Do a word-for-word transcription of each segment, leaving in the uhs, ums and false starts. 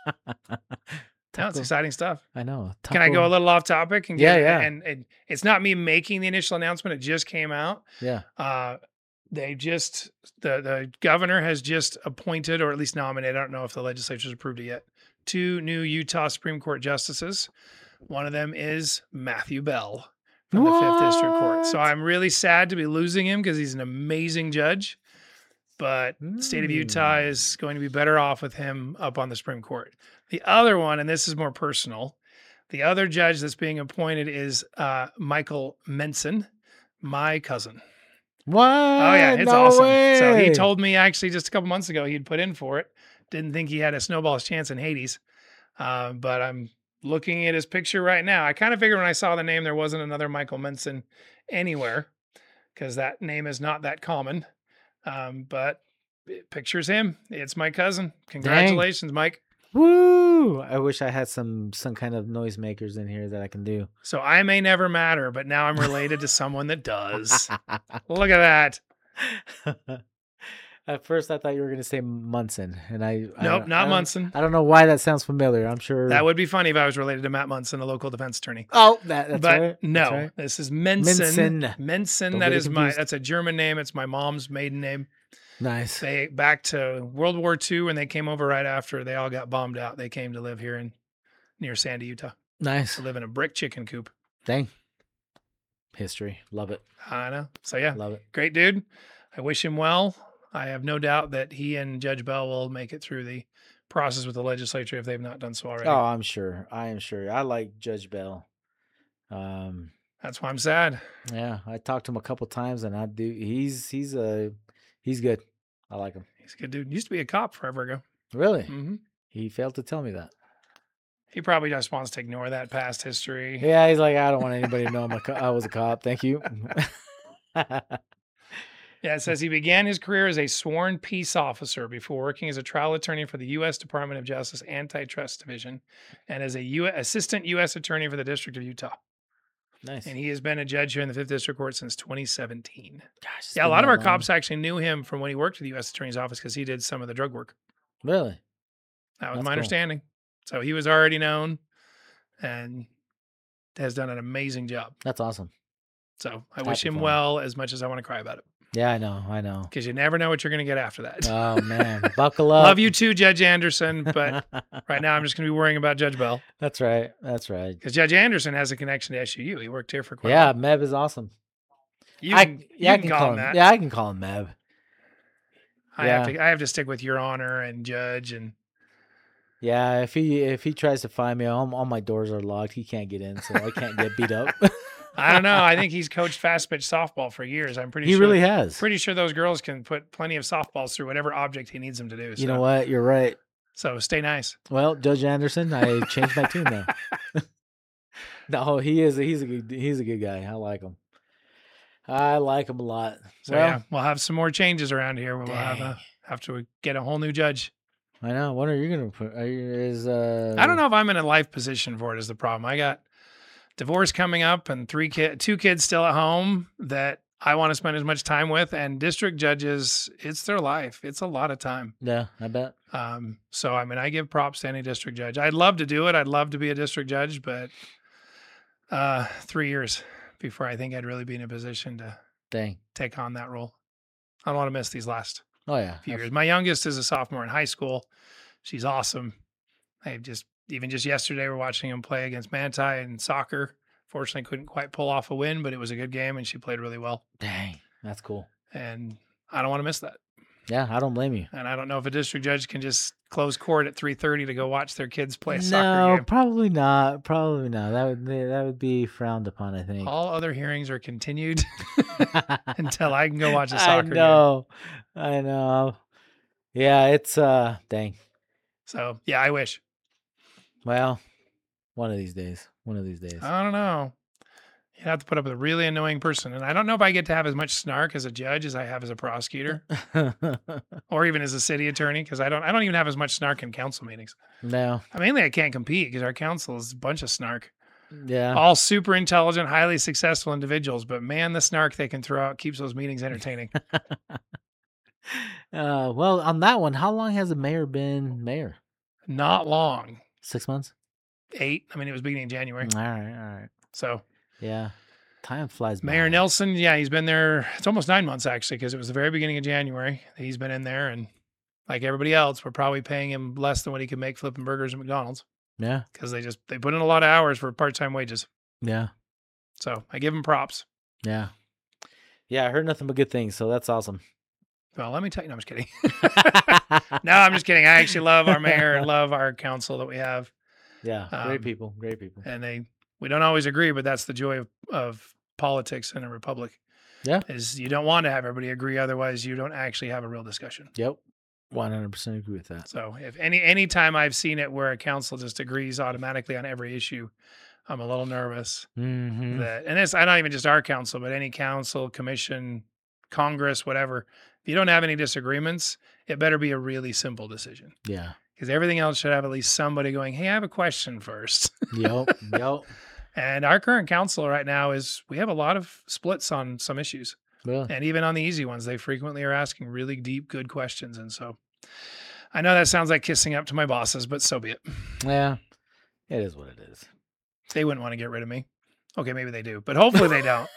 No, it's exciting stuff. I know. Can I go a little off topic? And Yeah, get, yeah. And, and it's not me making the initial announcement. It just came out. Yeah. Uh, they just, the, the governor has just appointed, or at least nominated, I don't know if the legislature's approved it yet, two new Utah Supreme Court justices. One of them is Matthew Bell from the Fifth District Court. So I'm really sad to be losing him because he's an amazing judge. But the state of Utah is going to be better off with him up on the Supreme Court. The other one, and this is more personal, the other judge that's being appointed is uh, Michael Menson, my cousin. What? Oh, yeah, it's no awesome. Way. So he told me actually just a couple months ago he'd put in for it. Didn't think he had a snowball's chance in Hades. Uh, but I'm looking at his picture right now. I kind of figured when I saw the name there wasn't another Michael Menson anywhere because that name is not that common. Um, but it pictures him. It's my cousin. Congratulations, Dang. Mike. Woo! I wish I had some some kind of noisemakers in here that I can do. So I may never matter, but now I'm related to someone that does. Look at that. At first, I thought you were going to say Munson, and I nope, I not I Munson. I don't know why that sounds familiar. I'm sure that would be funny if I was related to Matt Munson, the local defense attorney. Oh, that, that's but right. no, that's right. This is Menson. Menson. Menson. That is my. That's a German name. It's my mom's maiden name. Nice. They back to World War Two when they came over right after they all got bombed out. They came to live here in near Sandy, Utah. Nice. To live in a brick chicken coop. Dang. History. Love it. I know. So yeah, love it. Great dude. I wish him well. I have no doubt that he and Judge Bell will make it through the process with the legislature if they've not done so already. Oh, I'm sure. I am sure. I like Judge Bell. Um, That's why I'm sad. Yeah, I talked to him a couple times, and I do. He's he's a he's good. I like him. He's a good dude. He used to be a cop forever ago. Really? Mm-hmm. He failed to tell me that. He probably just wants to ignore that past history. Yeah, he's like, I don't want anybody to know I'm a co- I was a cop. Thank you. Yeah, it says he began his career as a sworn peace officer before working as a trial attorney for the U S Department of Justice Antitrust Division and as a U S assistant U S attorney for the District of Utah. Nice. And he has been a judge here in the Fifth District Court since twenty seventeen. Gosh, yeah, a lot of our long. cops actually knew him from when he worked at the U S Attorney's Office because he did some of the drug work. Really? That was That's my cool. understanding. So he was already known and has done an amazing job. That's awesome. So I wish him well as much as I want to cry about it. Yeah, I know. I know. Because you never know what you're going to get after that. Oh, man. Buckle up. Love you too, Judge Anderson. But right now I'm just going to be worrying about Judge Bell. That's right. That's right. Because Judge Anderson has a connection to S U U. He worked here for quite yeah, a while. Yeah, Meb is awesome. You I, can, yeah, you I can can call, call him him that. Yeah, I can call him Meb. I, yeah. have to, I have to stick with Your Honor and Judge. and. Yeah, if he if he tries to find me, all, all my doors are locked. He can't get in, so I can't get beat up. I don't know. I think he's coached fast pitch softball for years. I'm pretty he sure. He really has. Pretty sure those girls can put plenty of softballs through whatever object he needs them to do. So. You know what? You're right. So stay nice. Well, Judge Anderson, I changed my tune now. No, he is. He's a good. He's a good guy. I like him. I like him a lot. So well, yeah, we'll have some more changes around here. We'll have a, have to get a whole new judge. I know. What are you gonna put? Are you, is uh? I don't know if I'm in a life position for it. Is the problem? I got divorce coming up and three kid, two kids still at home that I want to spend as much time with. And district judges, it's their life. It's a lot of time. Yeah, I bet. Um. So I mean, I give props to any district judge. I'd love to do it. I'd love to be a district judge, but uh, three years before I think I'd really be in a position to Dang. take on that role. I don't want to miss these last. Oh yeah. Few years. My youngest is a sophomore in high school. She's awesome. I just even just yesterday we're watching him play against Manti in soccer. Fortunately, couldn't quite pull off a win, but it was a good game and she played really well. Dang, that's cool. And I don't want to miss that. Yeah, I don't blame you. And I don't know if a district judge can just close court at three thirty to go watch their kids play a no, soccer game. No, probably not. Probably not. That would be, that would be frowned upon, I think. All other hearings are continued until I can go watch a soccer I know. game. I know. Yeah, it's uh dang. So yeah, I wish. Well, one of these days. One of these days. I don't know. You have to put up with a really annoying person. And I don't know if I get to have as much snark as a judge as I have as a prosecutor or even as a city attorney. Cause I don't, I don't even have as much snark in council meetings. No. I mainly I can't compete because our council is a bunch of snark. Yeah. All super intelligent, highly successful individuals, but man, the snark they can throw out keeps those meetings entertaining. uh, well, on that one, how long has the mayor been mayor? Not long. Six months? Eight. I mean, it was beginning of January. All right, all right. So Yeah. Time flies by. Mayor Nelson, yeah, he's been there. It's almost nine months actually, because it was the very beginning of January. He's been in there, and like everybody else, we're probably paying him less than what he could make flipping burgers at McDonald's Yeah. because they just they put in a lot of hours for part-time wages. Yeah. So I give him props. Yeah. Yeah, I heard nothing but good things, so that's awesome. Well, let me tell you. No, I'm just kidding. No, I'm just kidding. I actually love our mayor and love our council that we have. Yeah, Um, great people, great people. And they, we don't always agree, but that's the joy of, of politics in a republic. Yeah. Is you don't want to have everybody agree. Otherwise you don't actually have a real discussion. Yep. one hundred percent agree with that. So if any, any time I've seen it where a council just agrees automatically on every issue, I'm a little nervous Mm-hmm. that, and it's, I not even just our council, but any council, commission, Congress, whatever. If you don't have any disagreements, it better be a really simple decision. Yeah. Because everything else should have at least somebody going, hey, I have a question first. Yep. Yep. And our current council right now is we have a lot of splits on some issues. Well, And even on the easy ones, they frequently are asking really deep, good questions. And so I know that sounds like kissing up to my bosses, but so be it. yeah, it is what it is. They wouldn't want to get rid of me. Okay, maybe they do, but hopefully they don't.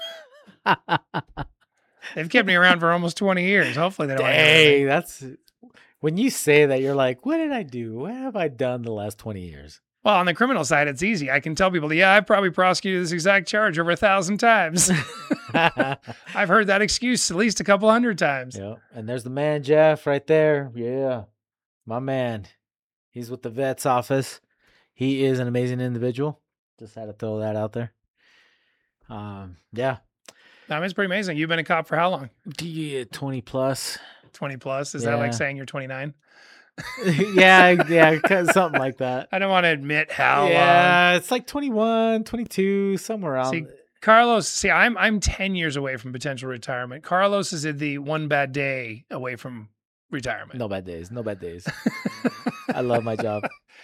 They've kept me around for almost twenty years. Hopefully they don't want to get rid of me. Dang, that's when you say that, you're like, what did I do? What have I done the last twenty years? Well, on the criminal side, it's easy. I can tell people, yeah, I've probably prosecuted this exact charge over a thousand times. I've heard that excuse at least a couple hundred times. Yeah. And there's the man, Jeff, right there. Yeah. My man. He's with the vet's office. He is an amazing individual. Just had to throw that out there. Um, yeah. I mean, it's pretty amazing. You've been a cop for how long? Yeah, twenty plus. twenty plus? Is that like Yeah. saying you're twenty-nine? yeah, yeah, 'cause something like that. I don't want to admit how long. yeah, it's like twenty-one, twenty-two, somewhere around. See, Carlos, see, I'm I'm ten years away from potential retirement. Carlos is at the one bad day away from retirement. no bad days. No bad days. I love my job.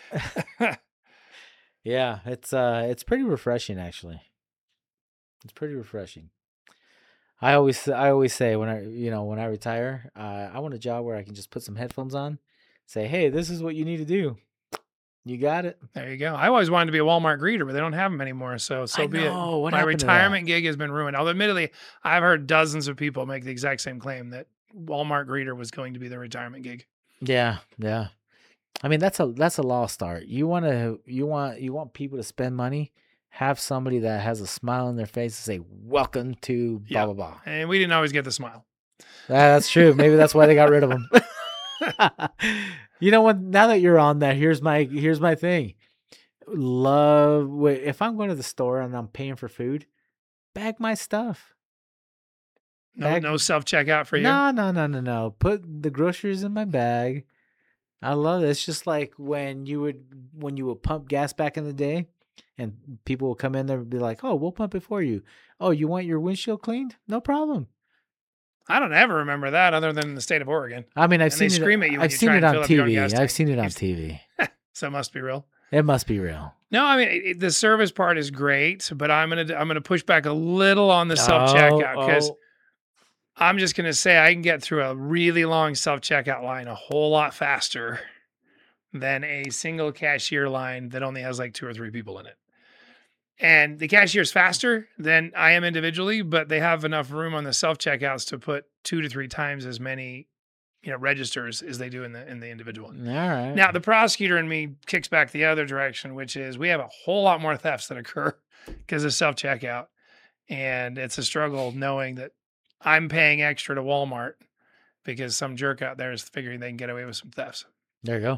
Yeah, it's uh it's pretty refreshing actually. It's pretty refreshing. I always I always say when I you know when I retire, uh, I want a job where I can just put some headphones on, say, "Hey, this is what you need to do." You got it. There you go. I always wanted to be a Walmart greeter, but they don't have them anymore. So so I be know. it. What My happened to that? retirement gig has been ruined. Although admittedly, I've heard dozens of people make the exact same claim that Walmart greeter was going to be their retirement gig. Yeah, yeah. I mean that's a that's a lost art. You want to you want you want people to spend money. Have somebody that has a smile on their face and say, "Welcome to blah Yeah. blah blah." And we didn't always get the smile. Ah, that's true. Maybe that's why they got rid of them. You know what? Now that you're on that, here's my here's my thing. Love wait, if I'm going to the store and I'm paying for food, bag my stuff. No, Bag- no self checkout for you. No, no, no, no, no. Put the groceries in my bag. I love it. It's just like when you would when you would pump gas back in the day, and people would come in there and be like, "Oh, we'll pump it for you. Oh, you want your windshield cleaned? No problem." I don't ever remember that other than in the state of Oregon. I mean, I've And they seen it. scream at you when I've you seen try it and on fill up your own T V. gas I've tank. seen it on You've- T V. So it must be real. It must be real. No, I mean it, the service part is great, but I'm gonna I'm gonna push back a little on the self checkout because Oh, I'm just gonna say I can get through a really long self checkout line a whole lot faster than a single cashier line that only has like two or three people in it. And the cashier's faster than I am individually, but they have enough room on the self checkouts to put two to three times as many, you know, registers as they do in the in the individual. all right. Now, the prosecutor in me kicks back the other direction, which is we have a whole lot more thefts that occur because of self checkout. And it's a struggle knowing that I'm paying extra to Walmart because some jerk out there is figuring they can get away with some thefts. There you go.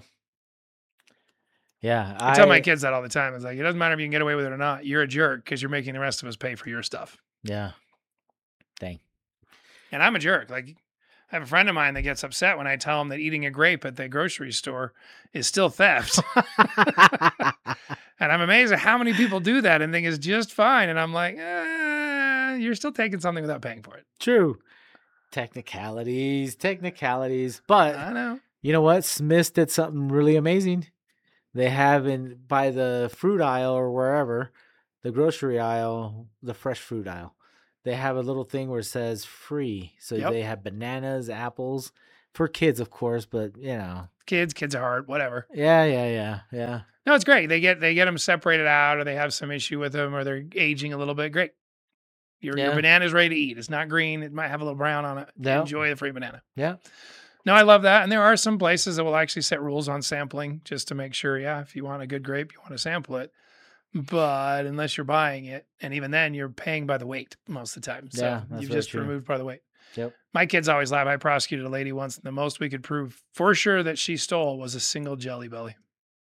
Yeah, I, tell my kids that all the time. It's like, it doesn't matter if you can get away with it or not. You're a jerk because you're making the rest of us pay for your stuff. Yeah. Dang. And I'm a jerk. Like, I have a friend of mine that gets upset when I tell him that eating a grape at the grocery store is still theft. And I'm amazed at how many people do that and think it's just fine. And I'm like, eh, you're still taking something without paying for it. True. Technicalities, technicalities. But I know. you know what? Smith's did something really amazing. They have in by the fruit aisle or wherever, the grocery aisle, the fresh fruit aisle. They have a little thing where it says free. So Yep. they have bananas, apples. For kids, of course, but you know. Kids, kids are hard, whatever. Yeah, yeah, yeah, yeah. No, it's great. They get they get them separated out, or they have some issue with them, or they're aging a little bit. Great. Your your Yeah. banana's ready to eat. It's not green. It might have a little brown on it. Yeah. Enjoy the free banana. Yeah. No, I love that. And there are some places that will actually set rules on sampling just to make sure, yeah, if you want a good grape, you want to sample it. But unless you're buying it, and even then you're paying by the weight most of the time. So Yeah, that's you've very just true. removed part of the weight. Yep. My kids always laugh. I prosecuted a lady once, and the most we could prove for sure that she stole was a single Jelly Belly.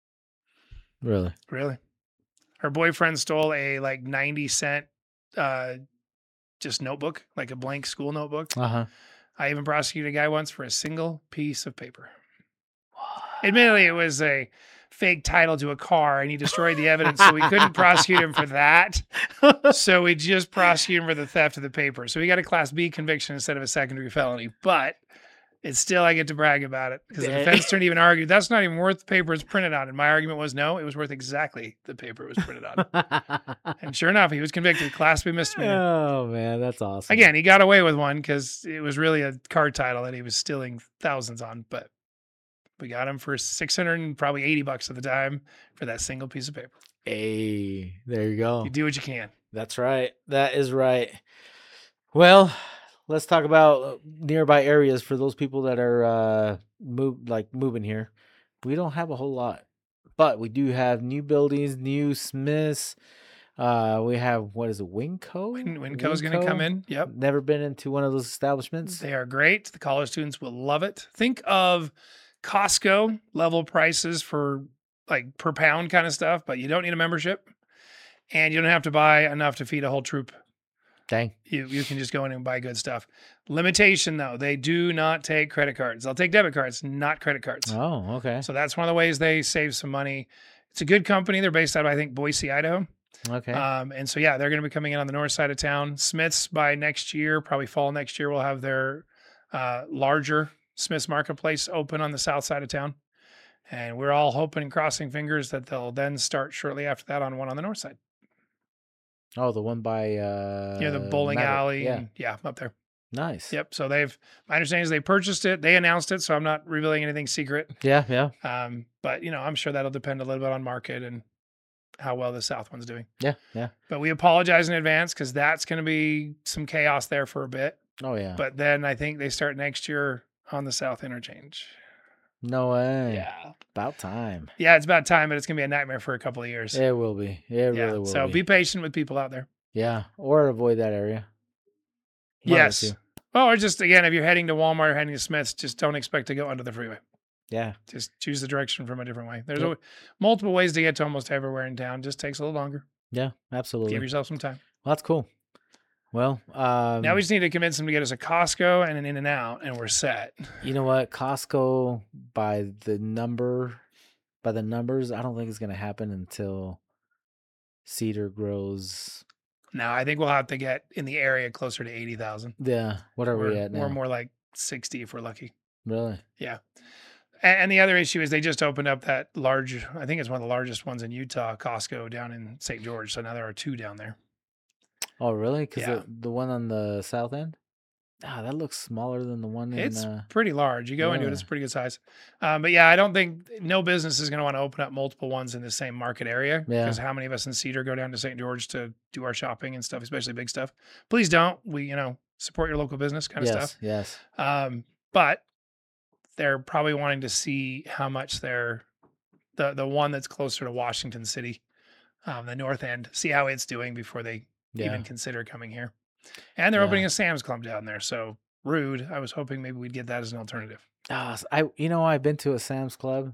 Really? Really? Her boyfriend stole a like ninety cent uh just notebook, like a blank school notebook. Uh-huh. I even prosecuted a guy once for a single piece of paper. Admittedly, it was a fake title to a car, and he destroyed the evidence, so we couldn't prosecute him for that. So we just prosecuted him for the theft of the paper. So we got a Class B conviction instead of a second-degree felony. But it's still, I get to brag about it because the Dang. defense attorney even argued that's not even worth the paper it's printed on. And my argument was no, it was worth exactly the paper it was printed on. And sure enough, he was convicted, Class B misdemeanor. Oh man, that's awesome. Again, he got away with one because it was really a car title that he was stealing thousands on. But we got him for six hundred and probably eighty bucks at the time for that single piece of paper. Hey, there you go. You do what you can. That's right. That is right. Well, let's talk about nearby areas for those people that are uh move like moving here. We don't have a whole lot, but we do have new buildings, new Smiths. Uh, we have what is it, Winco? Win- Winco's going to come in. Yep. Never been into one of those establishments. They are great. The college students will love it. Think of Costco level prices for like per pound kind of stuff, but you don't need a membership and you don't have to buy enough to feed a whole troop. Dang. You you can just go in and buy good stuff. Limitation though, they do not take credit cards. They'll take debit cards, not credit cards. Oh, okay. So that's one of the ways they save some money. It's a good company. They're based out of, I think, Boise, Idaho. Okay. Um, and so, yeah, they're going to be coming in on the north side of town. Smith's by next year, probably fall next year, will have their uh, larger Smith's Marketplace open on the south side of town. And we're all hoping and crossing fingers that they'll then start shortly after that on one on the north side. Oh, the one by uh Near the bowling Maverick. alley. Yeah. And, yeah, up there. Nice. Yep. So they've, my understanding is they purchased it. They announced it. So I'm not revealing anything secret. Yeah, yeah. Um, but, you know, I'm sure that'll depend a little bit on market and how well the south one's doing. Yeah, yeah. But we apologize in advance because that's going to be some chaos there for a bit. Oh yeah. But then I think they start next year on the south interchange. No way. Yeah. About time. Yeah, it's about time, but it's going to be a nightmare for a couple of years. It will be. It yeah. really will So be. be patient with people out there. Yeah, or avoid that area. One of the Yes. two. Well, or just, again, if you're heading to Walmart or heading to Smith's, just don't expect to go under the freeway. Yeah. Just choose the direction from a different way. There's Yep. a, multiple ways to get to almost everywhere in town. Just takes a little longer. Yeah, absolutely. Give yourself some time. Well, that's cool. Well, um, Now we just need to convince them to get us a Costco and an In-N-Out, and we're set. you know what? Costco, by the number, by the numbers, I don't think it's going to happen until Cedar grows. Now I think we'll have to get in the area closer to eighty thousand. Yeah. What are Or, we at now? or more like sixty if we're lucky. Really? Yeah. And, and the other issue is they just opened up that large, I think it's one of the largest ones in Utah, Costco down in Saint George. So now there are two down there. Oh, really? Because Yeah. the, the one on the south end? Ah, that looks smaller than the one in. It's Uh, pretty large. You go into it, yeah. it's a pretty good size. Um, but yeah, I don't think no business is going to want to open up multiple ones in the same market area. Yeah. Because how many of us in Cedar go down to Saint George to do our shopping and stuff, especially big stuff? Please don't. We, you know, support your local business kind of yes, stuff. yes. Um, but they're probably wanting to see how much they're the the one that's closer to Washington City, um, the north end, see how it's doing before they Yeah. even consider coming here. And they're Yeah. opening a Sam's Club down there, so rude. I was hoping maybe we'd get that as an alternative. Ah, s- I you know I've been to a Sam's Club.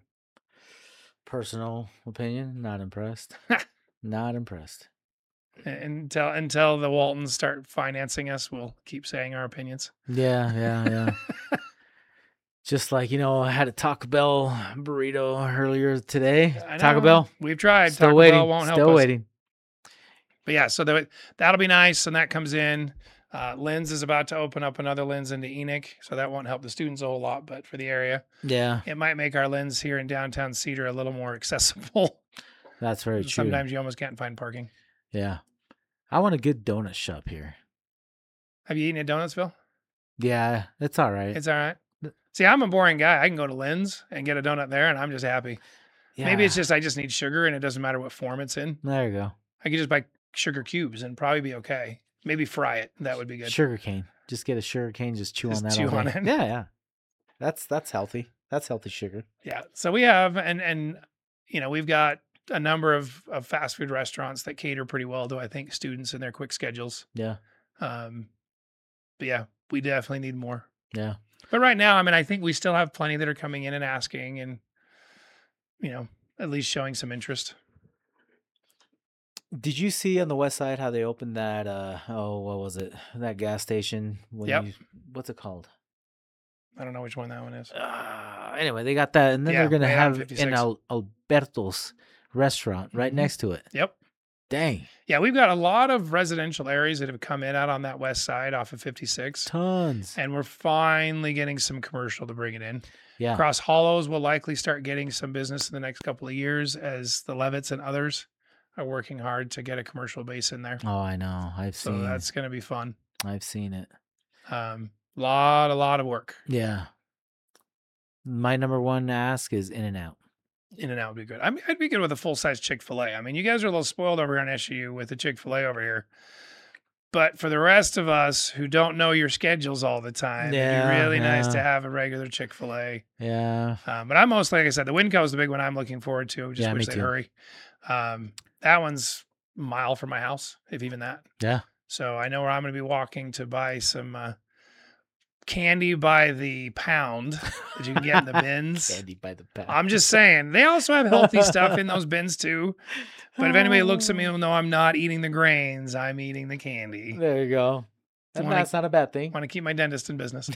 Personal opinion, not impressed. Not impressed. And until until the Waltons start financing us, we'll keep saying our opinions. Yeah, yeah, yeah. Just like, you know, I had a Taco Bell burrito earlier today. I Taco know. Bell. We've tried. Still Taco waiting. Bell won't help Still us. waiting. But yeah, so that, that'll be nice. And that comes in. Uh, Lynn's is about to open up another Lynn's into Enoch. So that won't help the students a whole lot, but for the area, Yeah, it might make our Lynn's here in downtown Cedar a little more accessible. that's very true. Sometimes you almost can't find parking. Yeah. I want a good donut shop here. Have you eaten at Donutsville? Yeah, it's all right. It's all right. See, I'm a boring guy. I can go to Lynn's and get a donut there, and I'm just happy. Yeah. Maybe it's just I just need sugar, and it doesn't matter what form it's in. There you go. I could just buy sugar cubes and probably be okay. Maybe fry it. That would be good. Sugar cane. Just get a sugar cane. Just chew Just on that. chew all on day. it. Yeah, yeah. That's that's healthy. That's healthy sugar. Yeah. So we have, and and you know, we've got a number of, of fast food restaurants that cater pretty well to, I think, students in their quick schedules. Yeah. Um, but yeah, we definitely need more. Yeah. But right now, I mean, I think we still have plenty that are coming in and asking, and you know, at least showing some interest. Did you see on the west side how they opened that? Uh, oh, what was it? That gas station. When Yep. You, what's it called? I don't know which one that one is. Uh, anyway, they got that, and then Yeah, they're gonna right on have fifty-six. an Al- Alberto's restaurant right Mhm. next to it. Yep. Dang, Yeah, we've got a lot of residential areas that have come in out on that west side off of fifty-six, tons. and we're finally getting some commercial to bring it in. Yeah. Cross Hollows will likely start getting some business in the next couple of years as the Levitts and others are working hard to get a commercial base in there. Oh, I know. I've So seen. that's going to be fun. I've seen it. Um, lot, a lot of work. Yeah. My number one ask is In and Out. In and Out would be good. I mean, I'd be good with a full size Chick fil A. I mean, you guys are a little spoiled over here on S U with the Chick fil A over here. But for the rest of us who don't know your schedules all the time, Yeah, it'd be really nice to yeah. have a regular Chick fil A. Yeah. Um, but I'm mostly, like I said, the Winco is the big one I'm looking forward to. Just Yeah, wish me they'd too. hurry. Um, that one's a mile from my house, if even that. Yeah. So I know where I'm going to be walking to buy some uh, candy by the pound that you can get in the bins. Candy by the pound. I'm just saying, they also have healthy stuff in those bins too. But if anybody looks at me, will know I'm not eating the grains. I'm eating the candy. There you go. And Wanna- that's not a bad thing. Want to keep my dentist in business.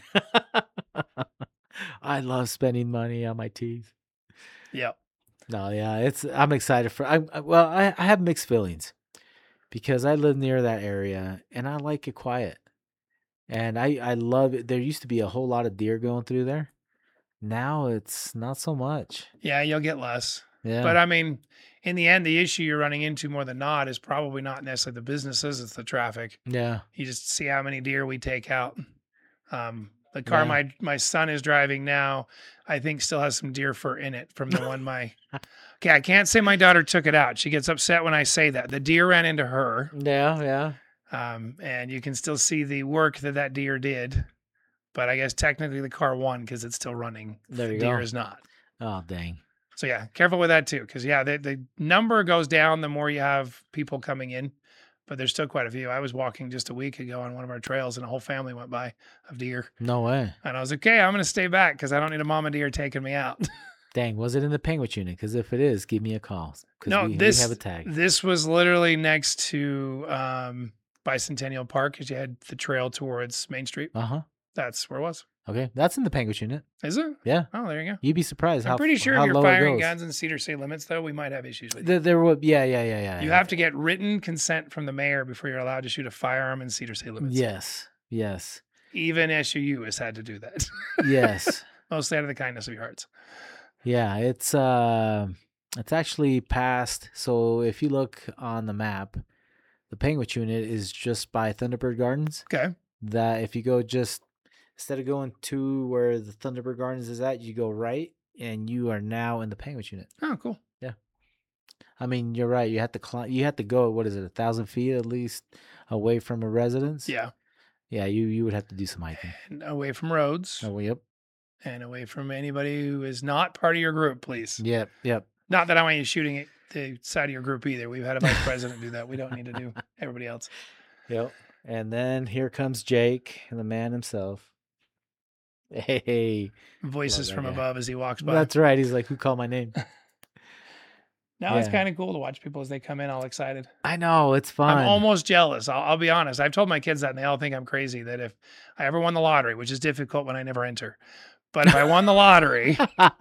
I love spending money on my teeth. Yep. No, yeah, it's. I'm excited for. I I- well, I, I have mixed feelings because I live near that area and I like it quiet, and I I love it. There used to be a whole lot of deer going through there. Now it's not so much. Yeah, you'll get less. Yeah, But I mean, in the end, the issue you're running into more than not is probably not necessarily the businesses, it's the traffic. yeah, You just see how many deer we take out. Um, the car Yeah. my my son is driving now, I think still has some deer fur in it from the one my Okay, I can't say my daughter took it out. She gets upset when I say that. The deer ran into her. yeah, yeah. Um, and you can still see the work that that deer did. But I guess technically the car won because it's still running. There you deer go. is not. Oh dang. So yeah, careful with that too. Because yeah, the, the number goes down the more you have people coming in. But there's still quite a few. I was walking just a week ago on one of our trails and a whole family went by of deer. No way. And I was like, okay, I'm going to stay back because I don't need a mama deer taking me out. Dang. Was it in the Penguin unit? Because if it is, give me a call. Because No, we, this we have a tag. This was literally next to um, Bicentennial Park because you had the trail towards Main Street. Uh huh. That's where it was. Okay, that's in the Penguin unit. Is it? Yeah. Oh, there you go. You'd be surprised how I'm pretty sure how if you're low it firing goes. guns in Cedar City limits, though, we might have issues with you. There, there would. Yeah, yeah, yeah, yeah. You yeah. have to get written consent from the mayor before you're allowed to shoot a firearm in Cedar City limits. Yes. Yes. Even S U U has had to do that. Yes. Mostly out of the kindness of your hearts. Yeah, it's uh it's actually past. So if you look on the map, the Penguin unit is just by Thunderbird Gardens. Okay. That if you go just instead of going to where the Thunderbird Gardens is at, you go right and you are now in the Penguin unit. Oh, cool. I mean, you're right. You have to climb. You have to go. What is it? A thousand feet at least away from a residence. Yeah. Yeah. You you would have to do some hiking. And away from roads Oh, yep. and away from anybody who is not part of your group, please. Yep. Yep. Not that I want you shooting at the side of your group either. We've had a vice president do that. We don't need to do everybody else. Yep. And then here comes Jake, the man himself. Hey, Voices that from guy. above as he walks by. that's right. He's like, who called my name? Now it's yeah. kind of cool to watch people as they come in all excited. I know it's fun. I'm almost jealous. I'll, I'll be honest. I've told my kids that and they all think I'm crazy that if I ever won the lottery, which is difficult when I never enter, but if I won the lottery,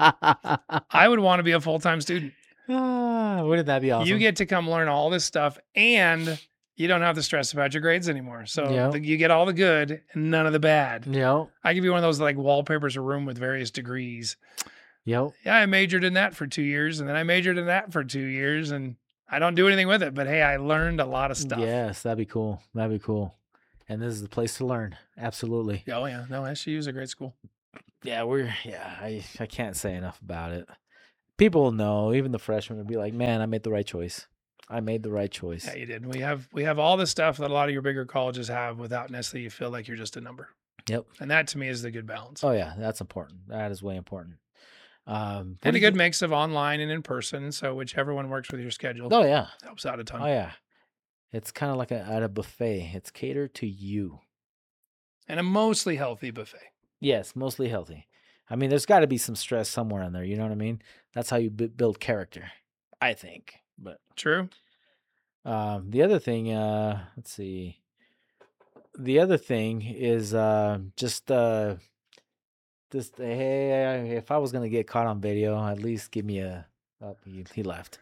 I would want to be a full-time student. Ah, wouldn't that be awesome? You get to come learn all this stuff and you don't have to stress about your grades anymore. So Yep. the, you get all the good and none of the bad. Yep. I could be one of those like wallpapers a room with various degrees. Yep. Yeah, I majored in that for two years and then I majored in that for two years and I don't do anything with it, but hey, I learned a lot of stuff. Yes, that'd be cool. That'd be cool. And this is the place to learn. Absolutely. Oh yeah, no, S U is a great school. Yeah, we're yeah. I I can't say enough about it. People will know. Even the freshmen will be like, "Man, I made the right choice. I made the right choice." Yeah, you did. We have we have all the stuff that a lot of your bigger colleges have without necessarily you feel like you're just a number. Yep. And that to me is the good balance. Oh yeah, that's important. That is way important. Um, what And a did good you? mix of online and in person. So whichever one works with your schedule Oh yeah. helps out a ton. Oh yeah. It's kind of like a, at a buffet. It's catered to you. And a mostly healthy buffet. Yes, mostly healthy. I mean, there's got to be some stress somewhere in there. You know what I mean? That's how you b- build character, I think. But True. um, the other thing, uh, let's see. The other thing is uh, just uh, this. Hey, if I was gonna get caught on video, at least give me a. Oh, he, he left.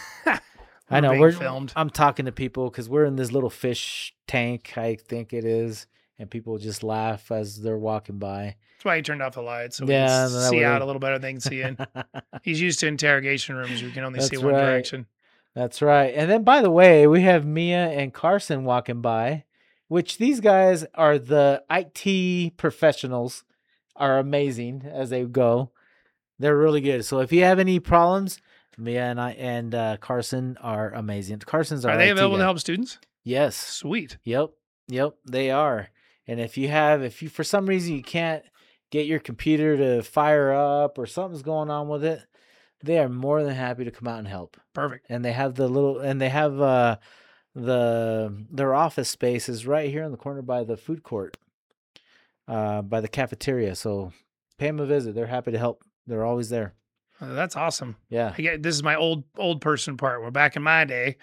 I We're know being we're filmed. I'm talking to people because we're in this little fish tank, I think it is, and people just laugh as they're walking by. That's why he turned off the lights. So Yeah, we can that see way out they- a little better than they can see in. He's used to interrogation rooms. You can only see That's one right. direction. That's right. And then, by the way, we have Mia and Carson walking by, which these guys are the I T professionals, are amazing as they go. They're really good. So if you have any problems, Mia and I and uh, Carson are amazing. Carson's our Are they I T available guy. to help students? Yes. Sweet. Yep. Yep. They are. And if you have, if you for some reason you can't get your computer to fire up or something's going on with it, they are more than happy to come out and help. Perfect. And they have the little, and they have uh, the their office space is right here in the corner by the food court, uh, by the cafeteria. So pay them a visit. They're happy to help. They're always there. Uh, that's awesome. Yeah. I get, this is my old old person part. Well, back in my day,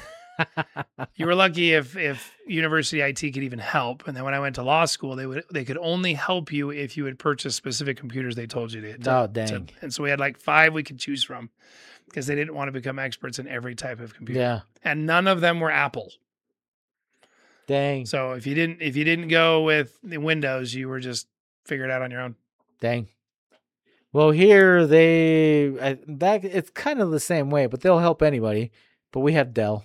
you were lucky if if university I T could even help. And then when I went to law school, they would they could only help you if you had purchased specific computers they told you to. to Oh, to- dang. and so we had like five we could choose from because they didn't want to become experts in every type of computer. Yeah. And none of them were Apple. Dang. So if you didn't if you didn't go with the Windows, you were just figure it out on your own. Dang. Well, here they I, that it's kind of the same way, but they'll help anybody. But we have Dell.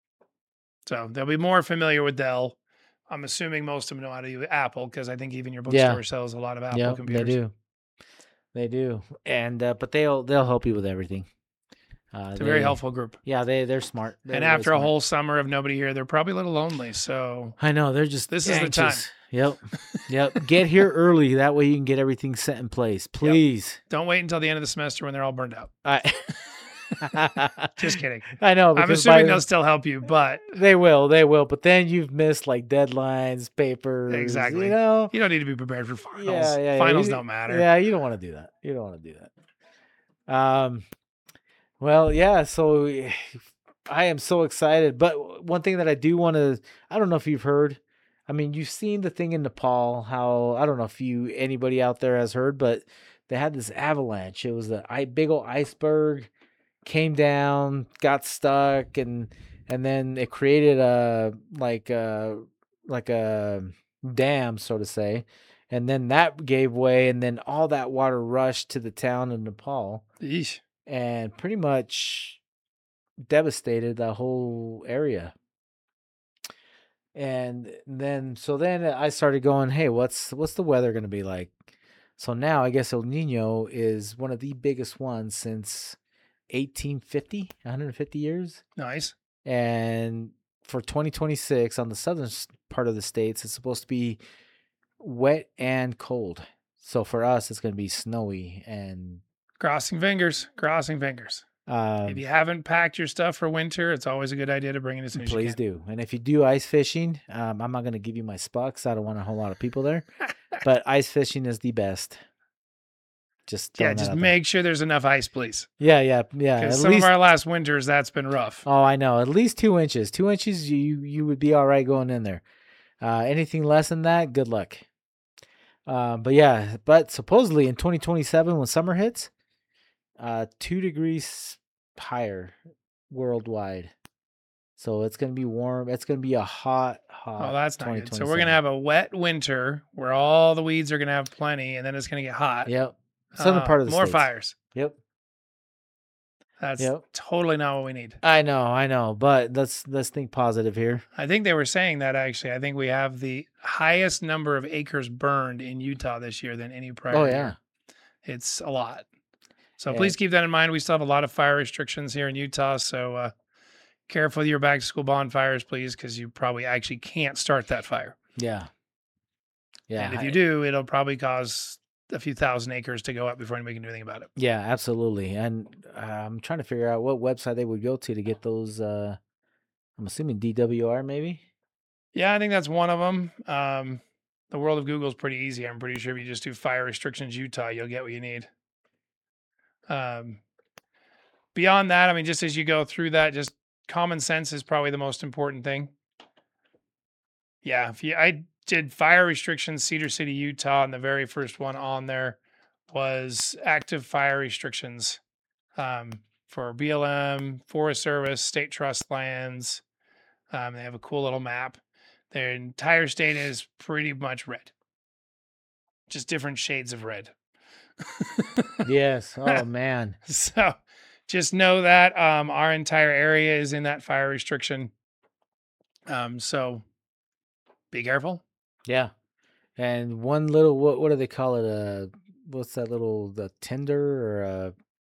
So they'll be more familiar with Dell. I'm assuming most of them know how to use Apple because I think even your Yeah. bookstore sells a lot of Apple Yeah, computers. they do. They do, and uh, but they'll they'll help you with everything. Uh, It's a very they- helpful group. Yeah, they they're smart. They're And really after a smart. whole summer of nobody here, they're probably a little lonely. So I know they're just This is the time. anxious. Yep, yep. Get here early. That way you can get everything set in place. Please. don't wait until the end of the semester when they're all burned out. I Just kidding. I know. I'm because by assuming the- they'll still help you, but They will, they will. But then you've missed like deadlines, papers. Exactly. You know. you don't need to be prepared for finals. Yeah, yeah, yeah. Finals You- don't matter. Yeah, you don't want to do that. You don't want to do that. Um, well, yeah. So I am so excited. But one thing that I do want to, I don't know if you've heard. I mean, you've seen the thing in Nepal. How I don't know if you anybody out there has heard, but they had this avalanche. It was a i- big old iceberg came down, got stuck, and and then it created a like a like a dam, so to say, and then that gave way, and then all that water rushed to the town of Nepal Yeesh. and pretty much devastated the whole area. And then so then I started going, hey, what's what's the weather going to be like? So now I guess El Nino is one of the biggest ones since eighteen fifty, one hundred fifty years. Nice. And for twenty twenty-six on the southern s- part of the states, it's supposed to be wet and cold. So for us, it's going to be snowy and Crossing fingers. Crossing fingers. um, If you haven't packed your stuff for winter, it's always a good idea to bring it as soon as please you can. do. And if you do ice fishing, um, I'm not going to give you my spucks. I don't want a whole lot of people there. But ice fishing is the best. Just Yeah, throwing that just out there. make sure there's enough ice, please. Yeah, yeah, yeah. At Because some least of our last winters, that's been rough. oh, I know. At least two inches. Two inches, you you would be all right going in there. Uh, anything less than that, good luck. Uh, but yeah, but supposedly in twenty twenty-seven, when summer hits, uh, two degrees higher worldwide. So it's gonna be warm. It's gonna be a hot, hot. Oh, that's not good. So we're gonna have a wet winter where all the weeds are gonna have plenty, and then it's gonna get hot. Yep. Southern Uh, part of the more States. fires. Yep. That's Yep. totally not what we need. I know, I know, but let's let's think positive here. I think they were saying that actually. I think we have the highest number of acres burned in Utah this year than any prior Oh year. yeah. It's a lot. So Yeah. please keep that in mind. We still have a lot of fire restrictions here in Utah. So uh, careful with your back to school bonfires, please, because you probably actually can't start that fire. Yeah. Yeah. And if I- you do, it'll probably cause a few thousand acres to go up before anybody can do anything about it. Yeah, absolutely. And uh, I'm trying to figure out what website they would go to to get those. Uh, I'm assuming D W R maybe. Yeah, I think that's one of them. Um, the world of Google is pretty easy. I'm pretty sure if you just do fire restrictions Utah, you'll get what you need. Um, beyond that, I mean, just as you go through that, just common sense is probably the most important thing. Yeah, if you, I did fire restrictions, Cedar City, Utah, and the very first one on there was active fire restrictions um, for B L M, Forest Service, state trust lands. Um, they have a cool little map. Their entire state is pretty much red, just different shades of red. Yes. Oh man. So just know that um, our entire area is in that fire restriction. Um, so be careful. Yeah. And one little what what do they call it? Uh, what's that little the tinder or a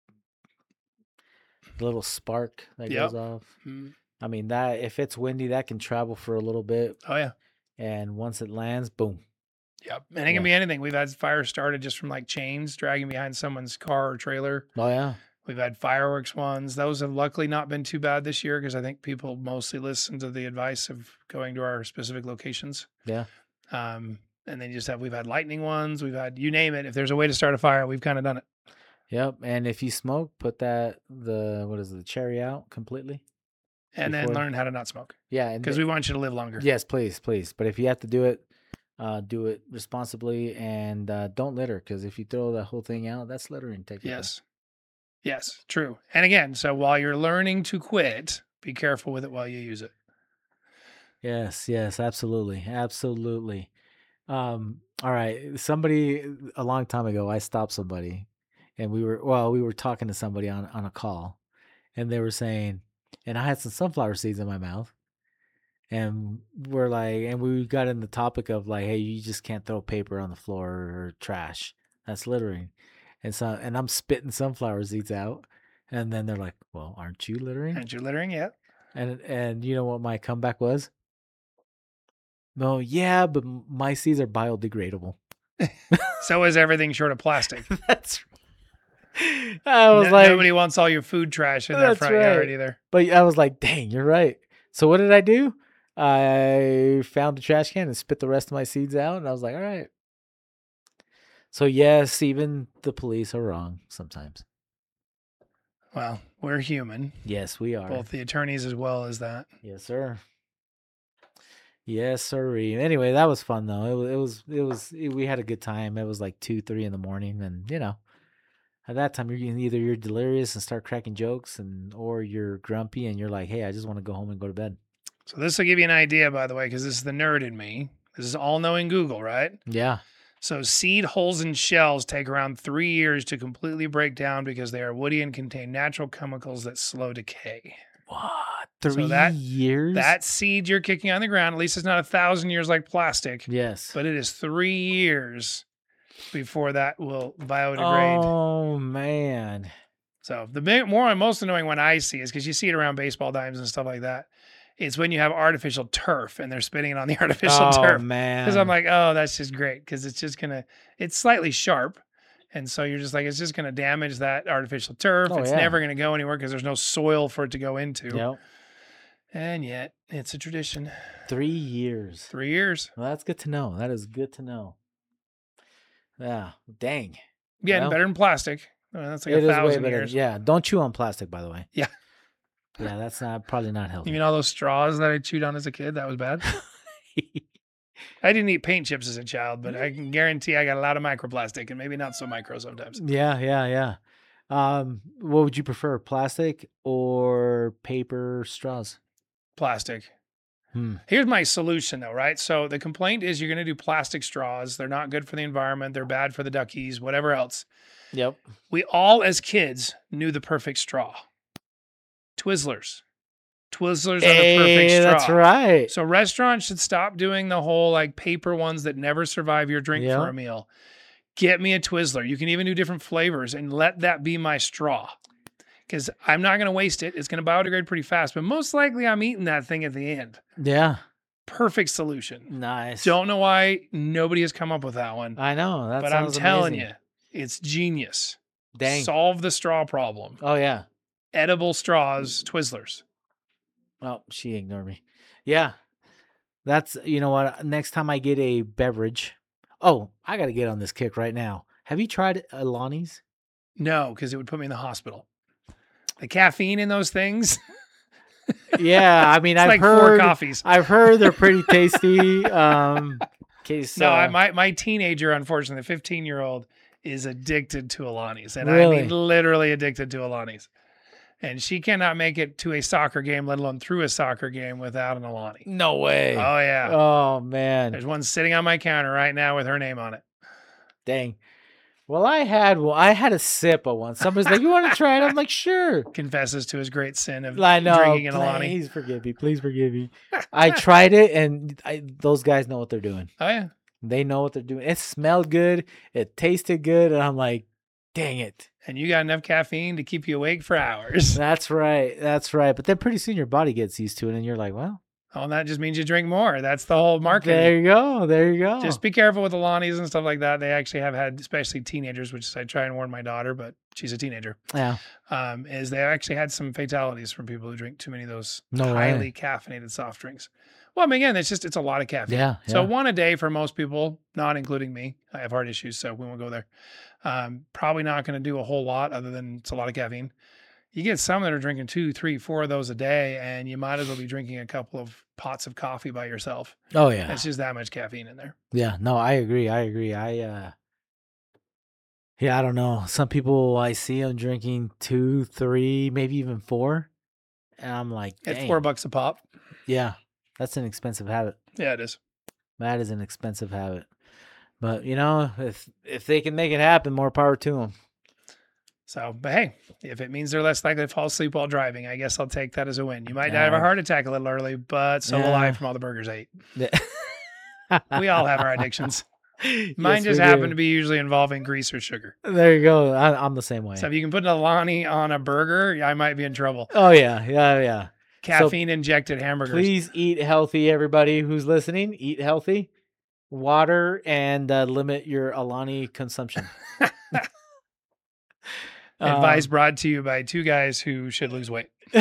little spark that Yep. goes off? Mm. I mean that if it's windy, that can travel for a little bit, Oh yeah. and once it lands, boom. Yep. And it can Yeah. be anything. We've had fires started just from like chains dragging behind someone's car or trailer. Oh yeah. We've had fireworks ones. Those have luckily not been too bad this year because I think people mostly listen to the advice of going to our specific locations. Yeah. Um, and then you just have, we've had lightning ones. We've had, you name it. If there's a way to start a fire, we've kind of done it. Yep. And if you smoke, put that the what is it, the cherry out completely. And then Before- learn how to not smoke Yeah. And because we want you to live longer. yes, please, please. But if you have to do it, uh, do it responsibly and uh, don't litter because if you throw the whole thing out, that's littering. Technically. Yes. Yes, true. And again, so while you're learning to quit, be careful with it while you use it. Yes. Yes. Absolutely. Absolutely. Um. All right. Somebody a long time ago, I stopped somebody, and we were well, we were talking to somebody on on a call, and they were saying, and I had some sunflower seeds in my mouth. And we're like, and we got in the topic of like, hey, you just can't throw paper on the floor or trash. That's littering. And so, and I'm spitting sunflower seeds out. And then they're like, well, aren't you littering? And you're littering, yeah. And, and you know what my comeback was? No, yeah, but m- my seeds are biodegradable. So is everything short of plastic. That's I was No- like, nobody wants all your food trash in their That's front yard right. either. but I was like, dang, you're right. So what did I do? I found the trash can and spit the rest of my seeds out, and I was like, all right. So yes, even the police are wrong sometimes. Well, we're human, Yes, we are. both the attorneys as well as that. Yes, sir. Yes, sir. Anyway, that was fun though. It was, it was, it was. it- we had a good time. It was like two, three in the morning, and you know, at that time, you're getting- either you're delirious and start cracking jokes, and or you're grumpy and you're like, hey, I just want to go home and go to bed. So this will give you an idea, by the way, because this is the nerd in me. This is all-knowing Google, right? Yeah. So seed holes and shells take around three years to completely break down because they are woody and contain natural chemicals that slow decay. What? Three that- years? That seed you're kicking on the ground, at least it's not a thousand years like plastic, Yes. but it is three years before that will biodegrade. Oh man. So the big, more and most annoying one I see is because you see it around baseball diamonds and stuff like that. It's when you have artificial turf and they're spitting it on the artificial oh turf. man. Because I'm like, oh, that's just great because it's just gonna, it's slightly sharp, and so you're just like, it's just gonna damage that artificial turf. Oh, it's yeah. never gonna go anywhere because there's no soil for it to go into. Yep. And yet, it's a tradition. Three years. Three years, Well, that's good to know. That is good to know. Yeah. Dang. getting Well, better than plastic. I mean, that's like It a is way thousand better. years. Yeah. Don't chew on plastic, by the way. Yeah. Yeah, that's not probably not healthy. You mean all those straws that I chewed on as a kid? That was bad. I didn't eat paint chips as a child, but I can guarantee I got a lot of microplastic and maybe not so micro sometimes. yeah, yeah, yeah. Um, what would you prefer, plastic or paper straws? Plastic. Hmm. Here's my solution though, right? So the complaint is you're going to do plastic straws. They're not good for the environment. They're bad for the duckies, whatever else. Yep. We all as kids knew the perfect straw. Twizzlers. Twizzlers are the perfect Hey, straw. that's right. So restaurants should stop doing the whole like paper ones that never survive your drink Yeah. for a meal. Get me a Twizzler. You can even do different flavors and let that be my straw. Because I'm not going to waste it. It's going to biodegrade pretty fast, but most likely I'm eating that thing at the end. Yeah. Perfect solution. Nice. Don't know why nobody has come up with that one, I know. That but I'm sounds telling amazing. you, it's genius. Dang. Solve the straw problem. Oh, yeah. Edible straws, Twizzlers. Oh, she ignored me. Yeah. That's, you know what? Next time I get a beverage. Oh, I got to get on this kick right now. Have you tried Alani's? No, because it would put me in the hospital. The caffeine in those things. Yeah, I mean, It's I've like four heard coffees. I've heard they're pretty tasty. Um, case, No, I, uh, my my teenager, unfortunately, the fifteen year old, is addicted to Alani's, and I Really? mean literally addicted to Alani's. And she cannot make it to a soccer game, let alone through a soccer game, without an Alani. no way. Oh yeah, Oh man, there's one sitting on my counter right now with her name on it. dang. Well, I had well, I had a sip of one. Somebody's like, "You want to try it?" I'm like, "Sure." Confesses to his great sin of I know. drinking an Alani. Please forgive me. Please forgive me. I tried it, and I, those guys know what they're doing. Oh yeah, They know what they're doing. It smelled good. It tasted good, and I'm like, "Dang it." and you got enough caffeine to keep you awake for hours. That's right. That's right. But then pretty soon your body gets used to it, and you're like, "Well, Oh, and that just means you drink more. That's the whole marketing. there you go. There you go." Just be careful with Alani's and stuff like that. They actually have had, especially teenagers, which I try and warn my daughter, but she's a teenager, yeah. um, is they actually had some fatalities from people who drink too many of those No highly way. caffeinated soft drinks. Well, I mean, again, it's just, it's a lot of caffeine. Yeah. So yeah. one a day for most people, not including me. I have heart issues, so we won't go there. Um, probably not going to do a whole lot other than it's a lot of caffeine. You get some that are drinking two, three, four of those a day, and you might as well be drinking a couple of pots of coffee by yourself. Oh yeah. It's just that much caffeine in there. Yeah. No, I agree. I agree. I uh yeah, I don't know. Some people I see them drinking two, three, maybe even four. And I'm like, At dang. four bucks a pop. Yeah. That's an expensive habit. Yeah, it is. That is an expensive habit. But you know, if if they can make it happen, more power to them. So, but hey, if it means they're less likely to fall asleep while driving, I guess I'll take that as a win. You might die of a Yeah. heart attack a little early, but so will I Yeah. from all the burgers I ate. Yeah. We all have our addictions. Mine Yes, just we happen do. to be usually involving grease or sugar. There you go. I, I'm the same way. So if you can put an Alani on a burger, I might be in trouble. Oh yeah, yeah, yeah. Caffeine injected hamburgers. Please eat healthy, everybody who's listening. Eat healthy, water, and uh, limit your Alani consumption. Advice Um, brought to you by two guys who should lose weight. yeah,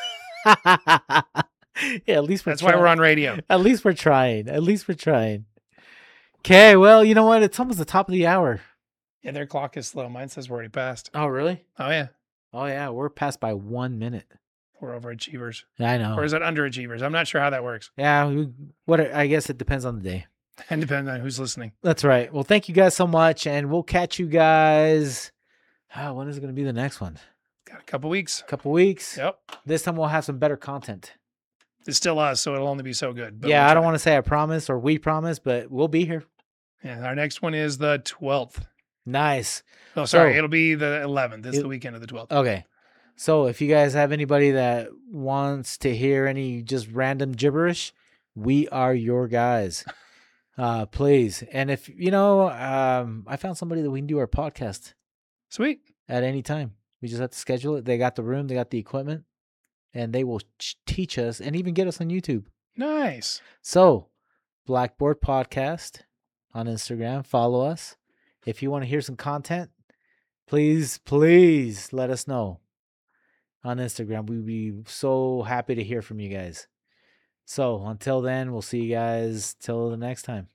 at least we're That's why we're trying. on radio. At least we're trying. At least we're trying. Okay, well, you know what? It's almost the top of the hour. Yeah, their clock is slow. Mine says we're already past. Oh, really? Oh yeah, Oh, yeah. We're past by one minute. we're overachievers. I know. Or is it underachievers? I'm not sure how that works. Yeah. We, what? I guess it depends on the day. And depends on who's listening. That's right. Well, thank you guys so much, and we'll catch you guys. Oh, when is it going to be the next one? Got a couple weeks. A couple weeks. Yep. This time we'll have some better content. It's still us, so it'll only be so good. but yeah, we'll I don't try. want to say I promise or we promise, but we'll be here. Yeah, our next one is the twelfth. Nice. Oh, sorry. So- it'll be the eleventh. It's It- the weekend of the twelfth. Okay. So if you guys have anybody that wants to hear any just random gibberish, we are your guys. Uh, please. And if, you know, um, I found somebody that we can do our podcast Sweet. at any time. We just have to schedule it. They got the room, they got the equipment, and they will ch- teach us and even get us on YouTube. Nice. So, Blackboard Podcast on Instagram. Follow us. If you want to hear some content, please, please let us know on Instagram. We'd be so happy to hear from you guys. So, until then, we'll see you guys till the next time.